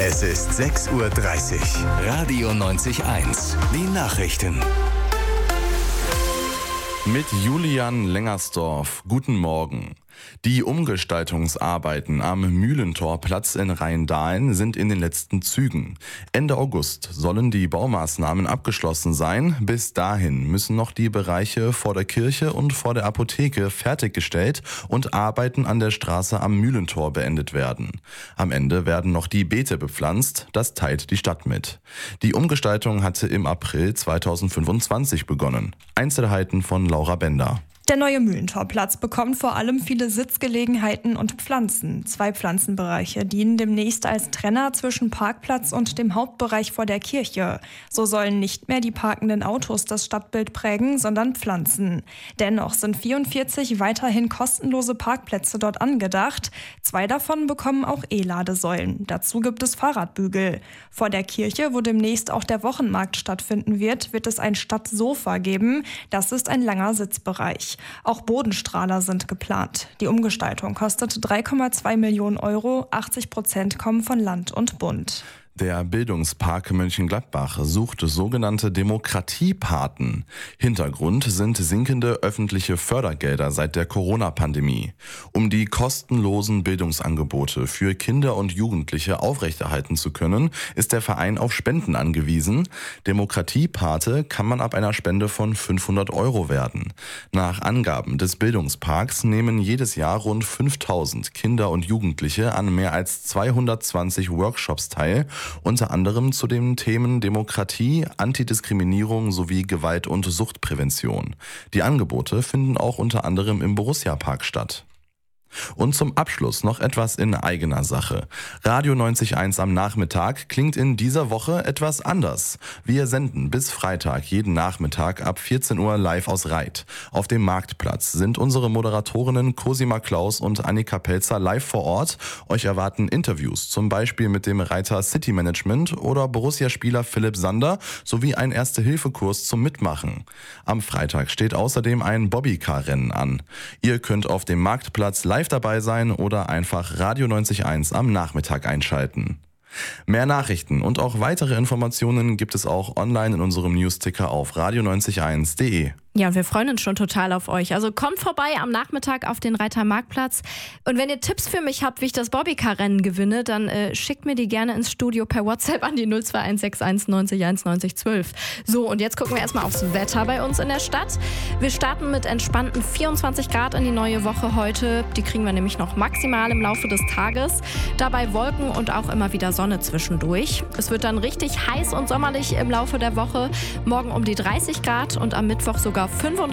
Es ist 6:30 Uhr. Radio 90.1. Die Nachrichten. Mit Julian Lengersdorf. Guten Morgen. Die Umgestaltungsarbeiten am Mühlentorplatz in Rheindahlen sind in den letzten Zügen. Ende August sollen die Baumaßnahmen abgeschlossen sein. Bis dahin müssen noch die Bereiche vor der Kirche und vor der Apotheke fertiggestellt und Arbeiten an der Straße am Mühlentor beendet werden. Am Ende werden noch die Beete bepflanzt. Das teilt die Stadt mit. Die Umgestaltung hatte im April 2025 begonnen. Einzelheiten von Laura Bender. Der neue Mühlentorplatz bekommt vor allem viele Sitzgelegenheiten und Pflanzen. 2 Pflanzenbereiche dienen demnächst als Trenner zwischen Parkplatz und dem Hauptbereich vor der Kirche. So sollen nicht mehr die parkenden Autos das Stadtbild prägen, sondern Pflanzen. Dennoch sind 44 weiterhin kostenlose Parkplätze dort angedacht. 2 davon bekommen auch E-Ladesäulen. Dazu gibt es Fahrradbügel. Vor der Kirche, wo demnächst auch der Wochenmarkt stattfinden wird es ein Stadtsofa geben. Das ist ein langer Sitzbereich. Auch Bodenstrahler sind geplant. Die Umgestaltung kostet 3,2 Millionen Euro, 80% kommen von Land und Bund. Der Bildungspark Mönchengladbach sucht sogenannte Demokratiepaten. Hintergrund sind sinkende öffentliche Fördergelder seit der Corona-Pandemie. Um die kostenlosen Bildungsangebote für Kinder und Jugendliche aufrechterhalten zu können, ist der Verein auf Spenden angewiesen. Demokratiepate kann man ab einer Spende von 500 Euro werden. Nach Angaben des Bildungsparks nehmen jedes Jahr rund 5000 Kinder und Jugendliche an mehr als 220 Workshops teil, unter anderem zu den Themen Demokratie, Antidiskriminierung sowie Gewalt- und Suchtprävention. Die Angebote finden auch unter anderem im Borussia-Park statt. Und zum Abschluss noch etwas in eigener Sache. Radio 90.1 am Nachmittag klingt in dieser Woche etwas anders. Wir senden bis Freitag jeden Nachmittag ab 14 Uhr live aus Reit. Auf dem Marktplatz sind unsere Moderatorinnen Cosima Klaus und Annika Pelzer live vor Ort. Euch erwarten Interviews, zum Beispiel mit dem Reiter City Management oder Borussia-Spieler Philipp Sander sowie ein Erste-Hilfe-Kurs zum Mitmachen. Am Freitag steht außerdem ein Bobbycar-Rennen an. Ihr könnt auf dem Marktplatz live dabei sein oder einfach Radio 90.1 am Nachmittag einschalten. Mehr Nachrichten und auch weitere Informationen gibt es auch online in unserem Newsticker auf radio901.de. Ja, wir freuen uns schon total auf euch. Also kommt vorbei am Nachmittag auf den Reiter Marktplatz. Und wenn ihr Tipps für mich habt, wie ich das Bobbycar-Rennen gewinne, dann schickt mir die gerne ins Studio per WhatsApp an die 02161 90 1 90 12. So, und jetzt gucken wir erstmal aufs Wetter bei uns in der Stadt. Wir starten mit entspannten 24 Grad in die neue Woche heute. Die kriegen wir nämlich noch maximal im Laufe des Tages. Dabei Wolken und auch immer wieder Sonne zwischendurch. Es wird dann richtig heiß und sommerlich im Laufe der Woche. Morgen um die 30 Grad und am Mittwoch sogar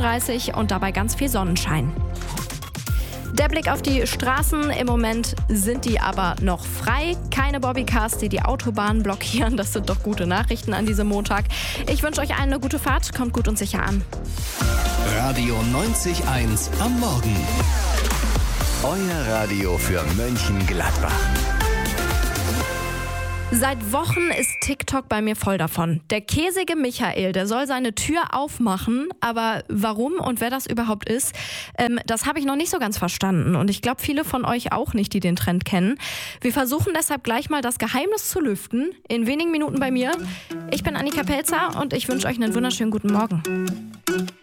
35 und dabei ganz viel Sonnenschein. Der Blick auf die Straßen, im Moment sind die aber noch frei. Keine Bobbycars, die Autobahnen blockieren. Das sind doch gute Nachrichten an diesem Montag. Ich wünsche euch allen eine gute Fahrt, kommt gut und sicher an. Radio 90.1 am Morgen. Euer Radio für Mönchengladbach. Seit Wochen ist TikTok bei mir voll davon. Der käsige Michael, der soll seine Tür aufmachen, aber warum und wer das überhaupt ist, das habe ich noch nicht so ganz verstanden und ich glaube viele von euch auch nicht, die den Trend kennen. Wir versuchen deshalb gleich mal das Geheimnis zu lüften, in wenigen Minuten bei mir. Ich bin Annika Pelzer und ich wünsche euch einen wunderschönen guten Morgen.